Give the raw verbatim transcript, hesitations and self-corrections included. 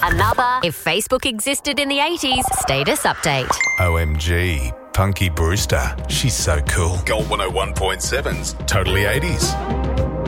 Another If Facebook Existed in the eighties status update. O M G, Punky Brewster. She's so cool. Gold one oh one point seven's Totally eighties.